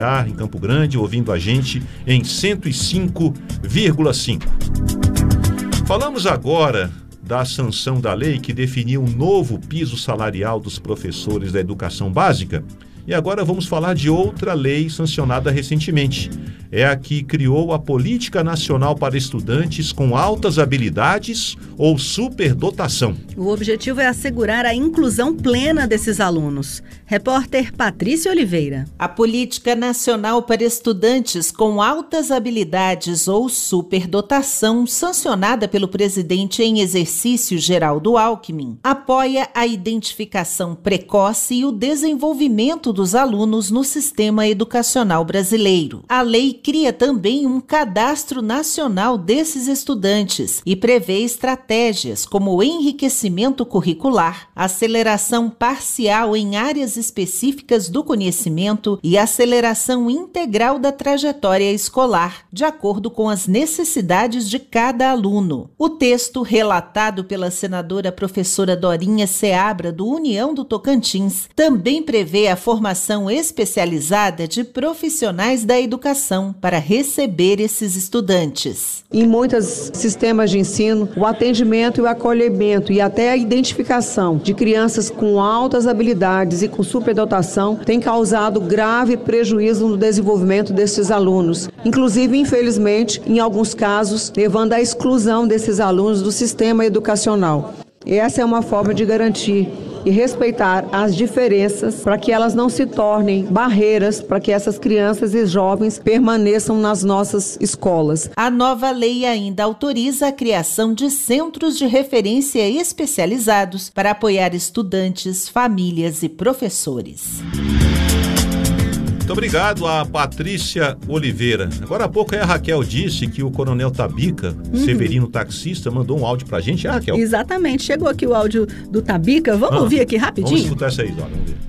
em Campo Grande, ouvindo a gente em 105,5. Falamos agora da sanção da lei que definiu um novo piso salarial dos professores da educação básica. E agora vamos falar de outra lei sancionada recentemente. É a que criou a Política Nacional para Estudantes com Altas Habilidades ou Superdotação. O objetivo é assegurar a inclusão plena desses alunos. Repórter Patrícia Oliveira. A Política Nacional para Estudantes com Altas Habilidades ou Superdotação, sancionada pelo presidente em exercício Geraldo Alckmin, apoia a identificação precoce e o desenvolvimento dos alunos no sistema educacional brasileiro. A lei cria também um cadastro nacional desses estudantes e prevê estratégias como o enriquecimento curricular, aceleração parcial em áreas específicas do conhecimento e aceleração integral da trajetória escolar, de acordo com as necessidades de cada aluno. O texto, relatado pela senadora professora Dorinha Seabra, do União do Tocantins, também prevê a formação especializada de profissionais da educação para receber esses estudantes. Em muitos sistemas de ensino, o atendimento e o acolhimento e até a identificação de crianças com altas habilidades e com superdotação tem causado grave prejuízo no desenvolvimento desses alunos, inclusive, infelizmente, em alguns casos, levando à exclusão desses alunos do sistema educacional. Essa é uma forma de garantir e respeitar as diferenças para que elas não se tornem barreiras para que essas crianças e jovens permaneçam nas nossas escolas. A nova lei ainda autoriza a criação de centros de referência especializados para apoiar estudantes, famílias e professores. Muito obrigado a Patrícia Oliveira. Agora há pouco a Raquel disse que o Coronel Tabica, Severino taxista, mandou um áudio pra gente. Raquel? Exatamente, chegou aqui o áudio do Tabica. Vamos ouvir aqui rapidinho? Vamos escutar isso aí, vamos ver.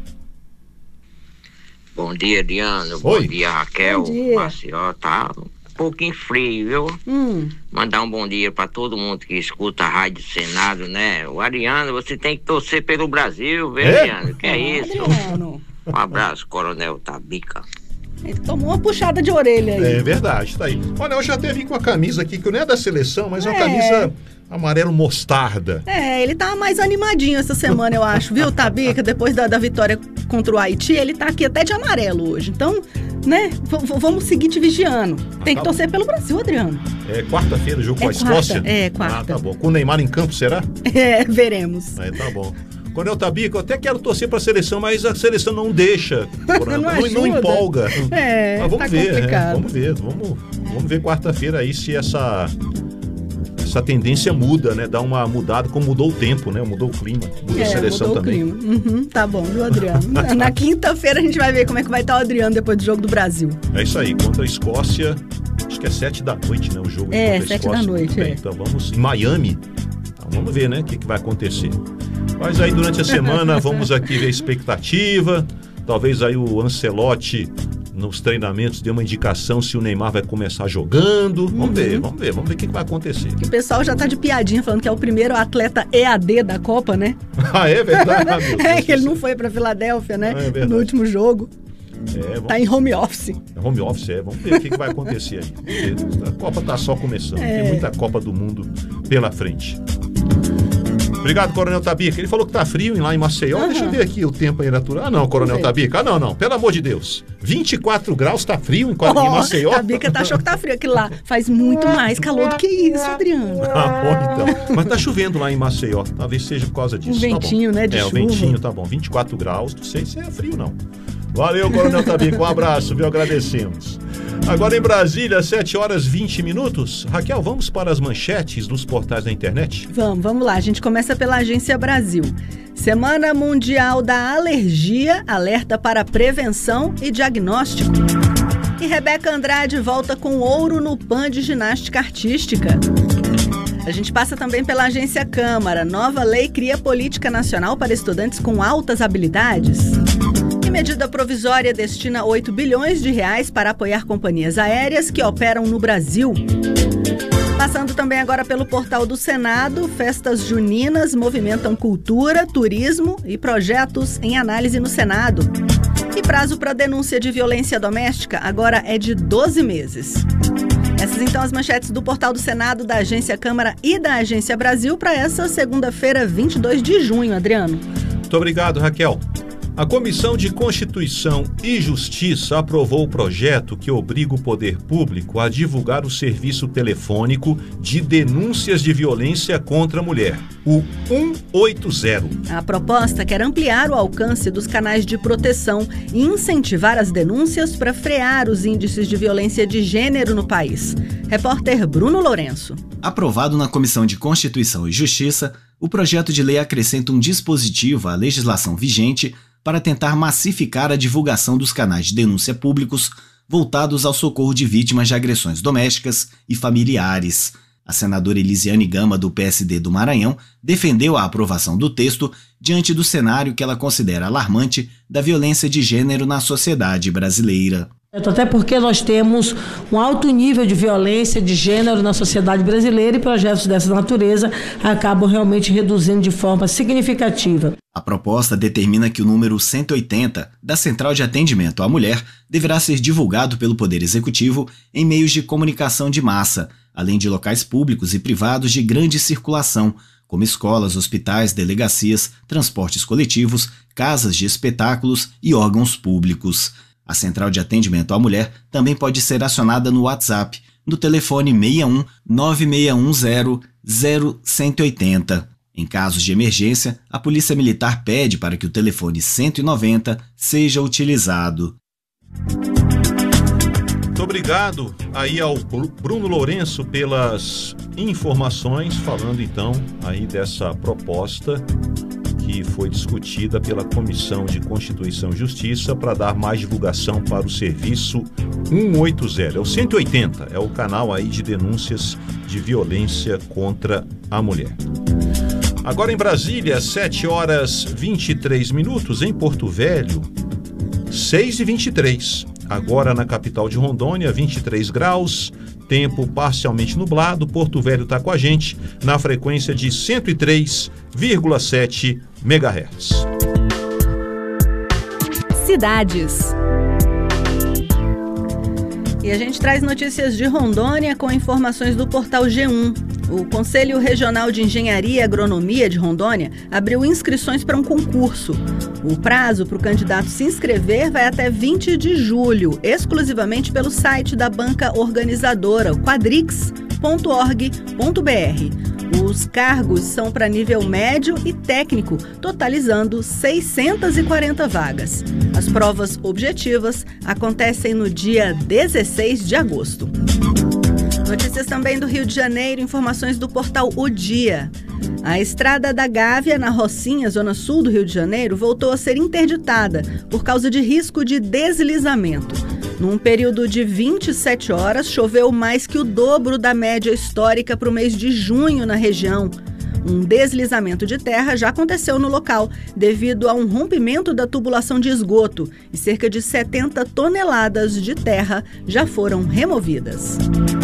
Bom dia, Adriano. Oi. Bom dia, Raquel. Bom dia. Maceió tá um pouquinho frio, viu? Mandar um bom dia pra todo mundo que escuta a Rádio Senado, né? O Adriano, você tem que torcer pelo Brasil, viu, Adriano? Que é isso? Adriano. Um abraço, Coronel Tabica. Ele tomou uma puxada de orelha aí. É verdade, tá aí. Olha, eu já até vim com a camisa aqui, que não é da seleção, mas é uma camisa amarelo mostarda. Ele tá mais animadinho essa semana, eu acho, viu, Tabica? Depois da vitória contra o Haiti, ele tá aqui até de amarelo hoje. Então, né, vamos seguir te vigiando. Tem que torcer pelo Brasil, Adriano. É quarta-feira o jogo com a Escócia? É, quarta. Ah, tá bom. Com o Neymar em campo, será? Veremos. Tá bom. Coronel Tabica, eu até quero torcer para a seleção, mas a seleção não deixa. Não empolga. Mas vamos ver, vamos ver quarta-feira aí se essa tendência muda, né? Dá uma mudada, como mudou o tempo, né? Mudou o clima, mudou a seleção mudou também. O clima. Tá bom, viu, Adriano? Na quinta-feira a gente vai ver como é que vai estar o Adriano depois do jogo do Brasil. É isso aí, contra a Escócia, acho que é 7h, né? O jogo contra a Escócia. 7h. Então vamos em Miami. Então, vamos ver, né? O que vai acontecer. Mas aí durante a semana vamos aqui ver a expectativa. Talvez aí o Ancelotti nos treinamentos dê uma indicação se o Neymar vai começar jogando. Vamos ver o que vai acontecer. O pessoal já tá de piadinha falando que é o primeiro atleta EAD da Copa, né? Ah, é verdade? Que ele não foi pra Filadélfia, né? No último jogo. Tá em home office. Home office, vamos ver o que vai acontecer aí. A Copa tá só começando. Tem muita Copa do Mundo pela frente. Obrigado, Coronel Tabica. Ele falou que tá frio lá em Maceió. Deixa eu ver aqui o tempo aí natural. Ah, não, Coronel Tabica. Ah, não. Pelo amor de Deus. 24 graus, tá frio em Maceió? Tabica achou que tá frio. Aquilo lá faz muito mais calor do que isso, Adriano. Ah, bom, então. Mas tá chovendo lá em Maceió. Talvez seja por causa disso. Um ventinho, né, de chuva. O ventinho, tá bom. 24 graus. Não sei se é frio, não. Valeu, Coronel Tabica. Um abraço, viu? Agradecemos. Agora em Brasília, 7h20. Raquel, vamos para as manchetes dos portais da internet? Vamos lá. A gente começa pela Agência Brasil. Semana Mundial da Alergia, alerta para prevenção e diagnóstico. E Rebeca Andrade volta com ouro no PAN de ginástica artística. A gente passa também pela Agência Câmara. Nova lei cria política nacional para estudantes com altas habilidades. Medida provisória destina 8 bilhões de reais para apoiar companhias aéreas que operam no Brasil. Passando também agora pelo portal do Senado, festas juninas movimentam cultura, turismo e projetos em análise no Senado. E prazo para denúncia de violência doméstica agora é de 12 meses. Essas então as manchetes do Portal do Senado, da Agência Câmara e da Agência Brasil para essa segunda-feira, 22 de junho, Adriano. Muito obrigado, Raquel. A Comissão de Constituição e Justiça aprovou o projeto que obriga o poder público a divulgar o serviço telefônico de denúncias de violência contra a mulher, o 180. A proposta quer ampliar o alcance dos canais de proteção e incentivar as denúncias para frear os índices de violência de gênero no país. Repórter Bruno Lourenço. Aprovado na Comissão de Constituição e Justiça, o projeto de lei acrescenta um dispositivo à legislação vigente para tentar massificar a divulgação dos canais de denúncia públicos voltados ao socorro de vítimas de agressões domésticas e familiares. A senadora Elisiane Gama, do PSD do Maranhão, defendeu a aprovação do texto diante do cenário que ela considera alarmante da violência de gênero na sociedade brasileira. Até porque nós temos um alto nível de violência de gênero na sociedade brasileira e projetos dessa natureza acabam realmente reduzindo de forma significativa. A proposta determina que o número 180 da Central de Atendimento à Mulher deverá ser divulgado pelo Poder Executivo em meios de comunicação de massa, além de locais públicos e privados de grande circulação, como escolas, hospitais, delegacias, transportes coletivos, casas de espetáculos e órgãos públicos. A Central de Atendimento à Mulher também pode ser acionada no WhatsApp, no telefone 61 9610 0180. Em casos de emergência, a Polícia Militar pede para que o telefone 190 seja utilizado. Muito obrigado aí ao Bruno Lourenço pelas informações, falando então aí dessa proposta que foi discutida pela Comissão de Constituição e Justiça para dar mais divulgação para o serviço 180. É o 180, é o canal aí de denúncias de violência contra a mulher. Agora em Brasília, 7h23, em Porto Velho, 6h23. Agora na capital de Rondônia, 23 graus, tempo parcialmente nublado. Porto Velho está com a gente na frequência de 103,7 MHz. Cidades. E a gente traz notícias de Rondônia com informações do portal G1. O Conselho Regional de Engenharia e Agronomia de Rondônia abriu inscrições para um concurso. O prazo para o candidato se inscrever vai até 20 de julho, exclusivamente pelo site da banca organizadora, quadrix.org.br. Os cargos são para nível médio e técnico, totalizando 640 vagas. As provas objetivas acontecem no dia 16 de agosto. Notícias também do Rio de Janeiro, informações do portal O Dia. A Estrada da Gávea, na Rocinha, zona sul do Rio de Janeiro, voltou a ser interditada por causa de risco de deslizamento. Num período de 27 horas, choveu mais que o dobro da média histórica para o mês de junho na região. Um deslizamento de terra já aconteceu no local, devido a um rompimento da tubulação de esgoto, e cerca de 70 toneladas de terra já foram removidas.